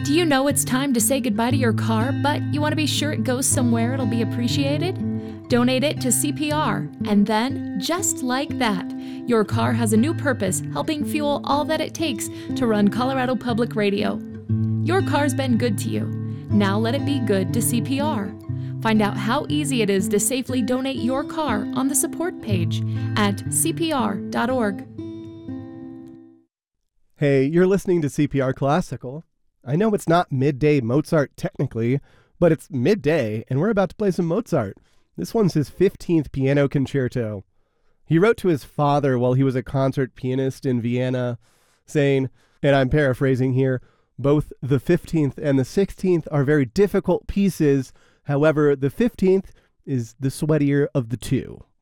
Do you know it's time to say goodbye to your car, but you want to be sure it goes somewhere it'll be appreciated? Donate it to CPR, and then, just like that, your car has a new purpose, helping fuel all that it takes to run Colorado Public Radio. Your car's been good to you. Now let it be good to CPR. Find out how easy it is to safely donate your car on the support page at cpr.org. Hey, you're listening to CPR Classical. I know it's not midday Mozart technically, but it's midday, and we're about to play some Mozart. This one's his 15th piano concerto. He wrote to his father while he was a concert pianist in Vienna, saying, and I'm paraphrasing here, both the 15th and the 16th are very difficult pieces. However, the 15th is the sweatier of the two.